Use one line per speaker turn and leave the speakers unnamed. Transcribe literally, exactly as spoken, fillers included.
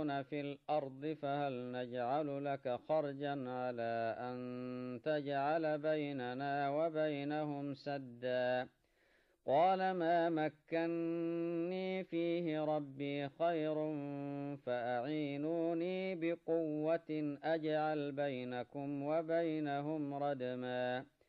في الأرض فهل نجعل لك خرجا على أن تجعل بيننا وبينهم سدا قال ما مكني فيه ربي خير فأعينوني بقوة أجعل بينكم وبينهم ردما